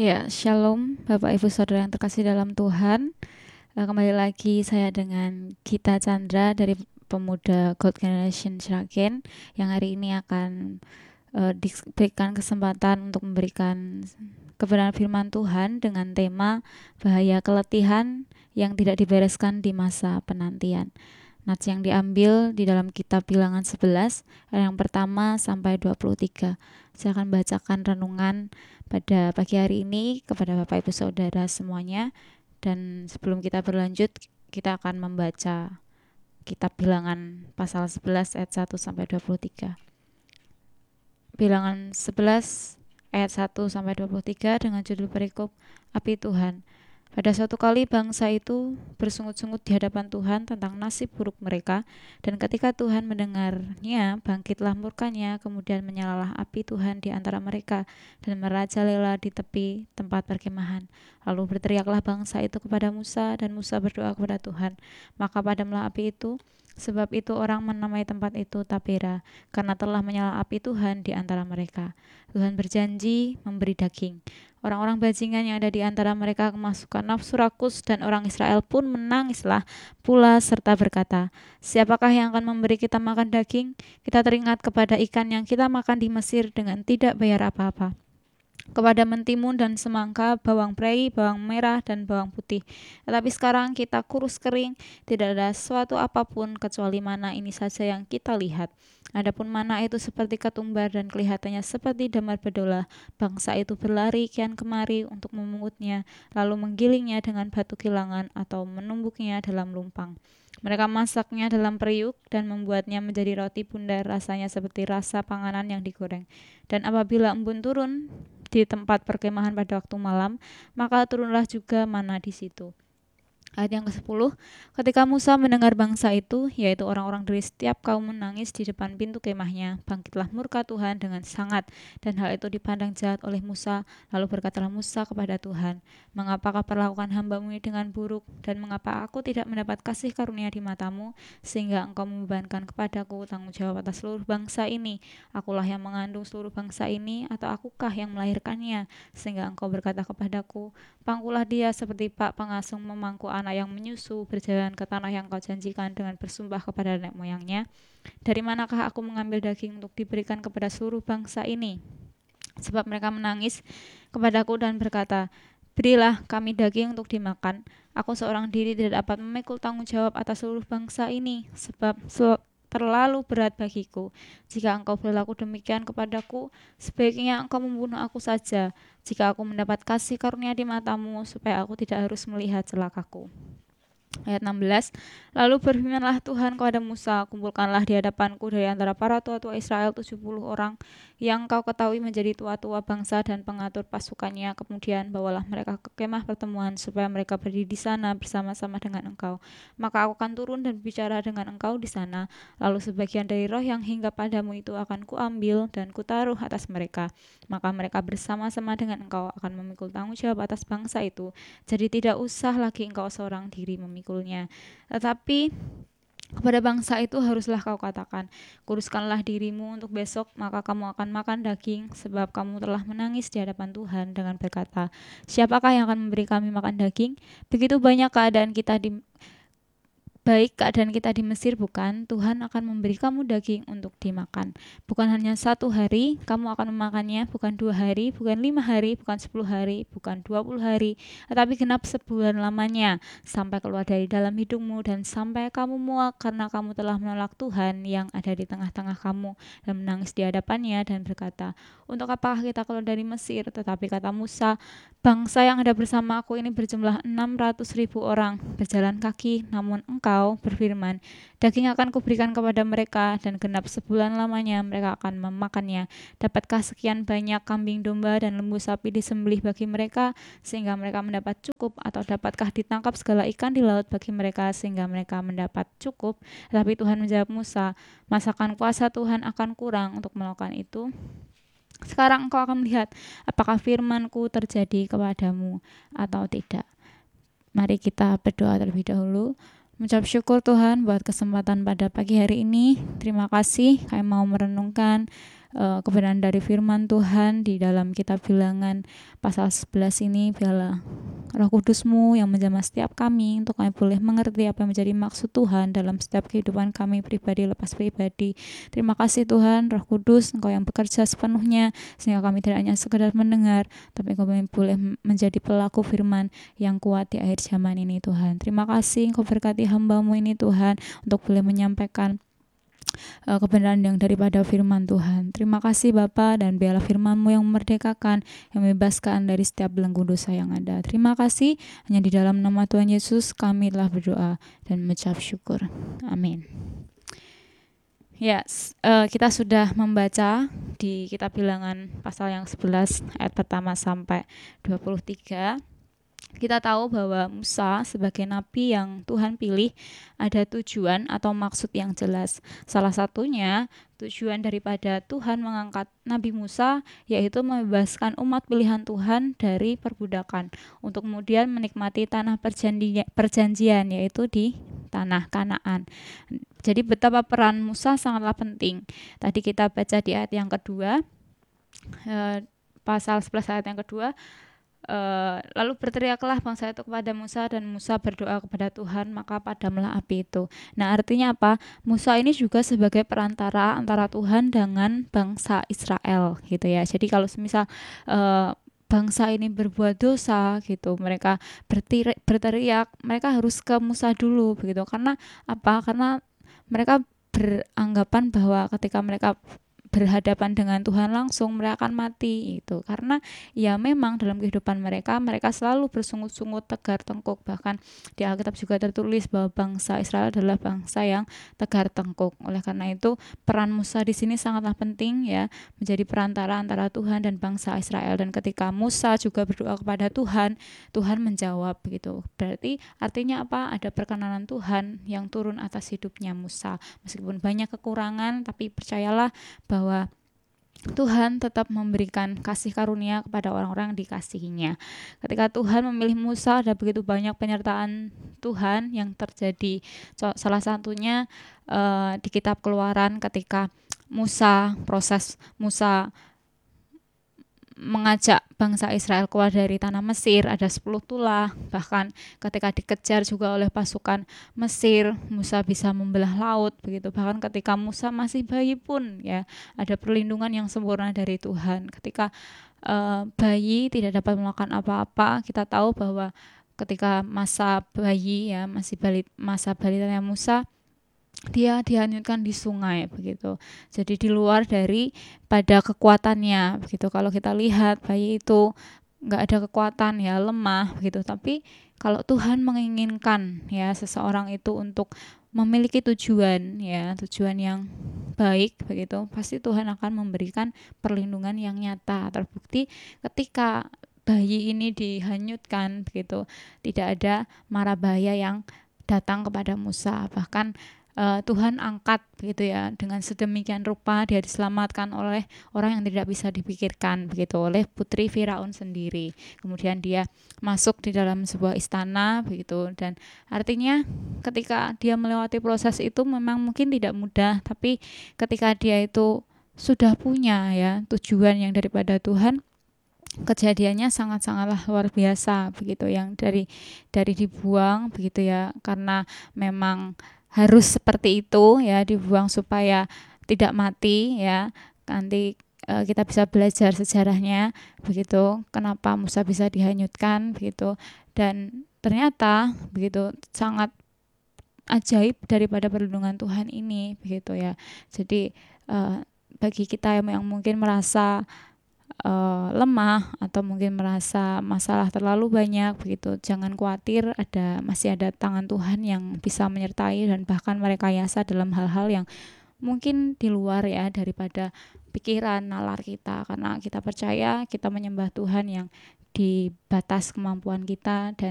Ya, Shalom Bapak Ibu Saudara yang terkasih dalam Tuhan. Kembali lagi saya dengan Gita Chandra dari Pemuda God Generation Sragen yang hari ini akan diberikan kesempatan untuk memberikan kebenaran firman Tuhan dengan tema bahaya keletihan yang tidak dibereskan di masa penantian. Nats yang diambil di dalam kitab Bilangan 11 ayat yang pertama sampai 23. Saya akan bacakan renungan pada pagi hari ini kepada Bapak Ibu Saudara semuanya. Dan sebelum kita berlanjut, kita akan membaca kitab Bilangan pasal 11 ayat 1 sampai 23. Bilangan 11 ayat 1 sampai 23 dengan judul perikop Api Tuhan. Pada suatu kali bangsa itu bersungut-sungut di hadapan Tuhan tentang nasib buruk mereka, dan ketika Tuhan mendengarnya, bangkitlah murkanya, kemudian menyalalah api Tuhan di antara mereka dan merajalela di tepi tempat perkemahan. Lalu berteriaklah bangsa itu kepada Musa, dan Musa berdoa kepada Tuhan. Maka padamlah api itu. Sebab itu orang menamai tempat itu Tabera, karena telah menyala api Tuhan di antara mereka. Tuhan berjanji memberi daging. Orang-orang bajingan yang ada di antara mereka kemasukan nafsu rakus, dan orang Israel pun menangislah pula serta berkata, siapakah yang akan memberi kita makan daging? Kita teringat kepada ikan yang kita makan di Mesir dengan tidak bayar apa-apa, kepada mentimun dan semangka, bawang prei, bawang merah, dan bawang putih. Tetapi sekarang kita kurus kering, tidak ada sesuatu apapun kecuali mana ini saja yang kita lihat. Adapun mana itu seperti ketumbar dan kelihatannya seperti damar bedola. Bangsa itu berlari kian kemari untuk memungutnya, lalu menggilingnya dengan batu kilangan atau menumbuknya dalam lumpang. Mereka masaknya dalam periuk dan membuatnya menjadi roti bundar, rasanya seperti rasa panganan yang digoreng. Dan apabila embun turun di tempat perkemahan pada waktu malam, maka turunlah juga mana di situ. Ayat yang ke-10, ketika Musa mendengar bangsa itu, yaitu orang-orang dari setiap kaum menangis di depan pintu kemahnya, bangkitlah murka Tuhan dengan sangat, dan hal itu dipandang jahat oleh Musa. Lalu berkatalah Musa kepada Tuhan, mengapakah perlakukan hambamu ini dengan buruk, dan mengapa aku tidak mendapat kasih karunia di matamu, sehingga engkau membebankan kepadaku tanggung jawab atas seluruh bangsa ini? Akulah yang mengandung seluruh bangsa ini, atau akukah yang melahirkannya? Sehingga engkau berkata kepadaku, pangkulah dia seperti pak pengasuh memangku anak yang menyusu, berjalan ke tanah yang kau janjikan dengan bersumpah kepada nenek moyangnya. Dari manakah aku mengambil daging untuk diberikan kepada seluruh bangsa ini? Sebab mereka menangis kepadaku dan berkata, berilah kami daging untuk dimakan. Aku seorang diri tidak dapat memikul tanggung jawab atas seluruh bangsa ini, sebab terlalu berat bagiku. Jika engkau berlaku demikian kepadaku, sebaiknya engkau membunuh aku saja, jika aku mendapat kasih karunia di matamu, supaya aku tidak harus melihat celakaku. Ayat 16, lalu berfirmanlah Tuhan kepada Musa, kumpulkanlah di hadapanku dari antara para tua-tua Israel 70 orang yang kau ketahui menjadi tua-tua bangsa dan pengatur pasukannya. Kemudian bawalah mereka ke kemah pertemuan, supaya mereka berdiri di sana bersama-sama dengan engkau. Maka aku akan turun dan bicara dengan engkau di sana. Lalu sebagian dari roh yang hingga padamu itu akan kuambil dan kutaruh atas mereka. Maka mereka bersama-sama dengan engkau akan memikul tanggung jawab atas bangsa itu. Jadi tidak usah lagi engkau seorang diri memikulnya. Tetapi kepada bangsa itu haruslah kau katakan, kuruskanlah dirimu untuk besok, maka kamu akan makan daging, sebab kamu telah menangis di hadapan Tuhan dengan berkata, siapakah yang akan memberi kami makan daging? Begitu banyak keadaan kita di Mesir, bukan? Tuhan akan memberi kamu daging untuk dimakan. Bukan hanya 1 hari kamu akan memakannya, bukan 2 hari, bukan 5 hari, bukan 10 hari, bukan 20 hari, tetapi genap sebulan lamanya, sampai keluar dari dalam hidungmu, dan sampai kamu muak karena kamu telah menolak Tuhan yang ada di tengah-tengah kamu, dan menangis di hadapannya dan berkata, untuk apakah kita keluar dari Mesir? Tetapi kata Musa, bangsa yang ada bersama aku ini berjumlah 600.000 orang, berjalan kaki, namun engkau berfirman, daging akan kuberikan kepada mereka, dan genap sebulan lamanya mereka akan memakannya. Dapatkah sekian banyak kambing domba dan lembu sapi disembelih bagi mereka, sehingga mereka mendapat cukup? Atau dapatkah ditangkap segala ikan di laut bagi mereka, sehingga mereka mendapat cukup? Tetapi Tuhan menjawab Musa, masakan kuasa Tuhan akan kurang untuk melakukan itu? Sekarang engkau akan melihat apakah firman-Ku terjadi kepadamu atau tidak. Mari kita berdoa terlebih dahulu. Mengucap syukur Tuhan buat kesempatan pada pagi hari ini. Terima kasih kami mau merenungkan kebenaran dari firman Tuhan di dalam kitab Bilangan pasal 11 ini. Biarlah Roh Kudus-Mu yang menjamah setiap kami untuk kami boleh mengerti apa yang menjadi maksud Tuhan dalam setiap kehidupan kami pribadi lepas pribadi. Terima kasih Tuhan, Roh Kudus, Engkau yang bekerja sepenuhnya sehingga kami tidak hanya sekedar mendengar, tapi kami boleh menjadi pelaku firman yang kuat di akhir zaman ini Tuhan. Terima kasih Engkau berkati hamba-Mu ini Tuhan untuk boleh menyampaikan kebenaran yang daripada firman Tuhan. Terima kasih Bapa, dan biarlah firman-Mu yang memerdekakan, yang membebaskan dari setiap belenggu dosa yang ada. Terima kasih, hanya di dalam nama Tuhan Yesus kami telah berdoa dan mengucap syukur. Amin. Ya, kita sudah membaca di kitab Bilangan pasal yang 11 ayat pertama sampai 23. Kita tahu bahwa Musa sebagai nabi yang Tuhan pilih ada tujuan atau maksud yang jelas. Salah satunya tujuan daripada Tuhan mengangkat Nabi Musa yaitu membebaskan umat pilihan Tuhan dari perbudakan untuk kemudian menikmati tanah perjanjian yaitu di tanah Kanaan. Jadi betapa peran Musa sangatlah penting. Tadi kita baca di ayat yang kedua, pasal 11 ayat yang kedua, lalu berteriaklah bangsa itu kepada Musa, dan Musa berdoa kepada Tuhan, maka padamlah api itu. Nah, artinya apa? Musa ini juga sebagai perantara antara Tuhan dengan bangsa Israel gitu ya. Jadi kalau semisal bangsa ini berbuat dosa gitu, mereka berteriak, mereka harus ke Musa dulu begitu. Karena apa? Karena mereka beranggapan bahwa ketika mereka berhadapan dengan Tuhan langsung mereka akan mati itu, karena ya memang dalam kehidupan mereka selalu bersungut-sungut, tegar tengkuk. Bahkan di Alkitab juga tertulis bahwa bangsa Israel adalah bangsa yang tegar tengkuk. Oleh karena itu peran Musa di sini sangatlah penting ya, menjadi perantara antara Tuhan dan bangsa Israel. Dan ketika Musa juga berdoa kepada Tuhan, Tuhan menjawab begitu. Berarti artinya apa? Ada perkenanan Tuhan yang turun atas hidupnya Musa. Meskipun banyak kekurangan, tapi percayalah bahwa Tuhan tetap memberikan kasih karunia kepada orang-orang yang dikasihinya. Ketika Tuhan memilih Musa, ada begitu banyak penyertaan Tuhan yang terjadi. Salah satunya di kitab Keluaran ketika proses Musa mengajak bangsa Israel keluar dari tanah Mesir, ada 10 tulah. Bahkan ketika dikejar juga oleh pasukan Mesir, Musa bisa membelah laut begitu. Bahkan ketika Musa masih bayi pun ya, ada perlindungan yang sempurna dari Tuhan. Ketika bayi tidak dapat melakukan apa-apa, kita tahu bahwa ketika masa bayi ya, masa balitanya Musa, dia dihanyutkan di sungai begitu. Jadi di luar dari pada kekuatannya begitu. Kalau kita lihat bayi itu nggak ada kekuatan ya, lemah begitu. Tapi kalau Tuhan menginginkan ya seseorang itu untuk memiliki tujuan ya, tujuan yang baik begitu, pasti Tuhan akan memberikan perlindungan yang nyata. Terbukti ketika bayi ini dihanyutkan begitu, tidak ada mara bahaya yang datang kepada Musa. Bahkan Tuhan angkat begitu ya, dengan sedemikian rupa dia diselamatkan oleh orang yang tidak bisa dipikirkan begitu, oleh putri Firaun sendiri. Kemudian dia masuk di dalam sebuah istana begitu, dan artinya ketika dia melewati proses itu memang mungkin tidak mudah, tapi ketika dia itu sudah punya ya tujuan yang daripada Tuhan, kejadiannya sangatlah luar biasa begitu, yang dari dibuang begitu ya, karena memang harus seperti itu ya, dibuang supaya tidak mati ya. Nanti kita bisa belajar sejarahnya begitu, kenapa Musa bisa dihanyutkan begitu. Dan ternyata begitu sangat ajaib daripada perlindungan Tuhan ini begitu ya. Jadi bagi kita yang mungkin merasa lemah atau mungkin merasa masalah terlalu banyak begitu, jangan khawatir, masih ada tangan Tuhan yang bisa menyertai dan bahkan merekayasa dalam hal-hal yang mungkin di luar ya daripada pikiran nalar kita, karena kita percaya kita menyembah Tuhan yang di batas kemampuan kita, dan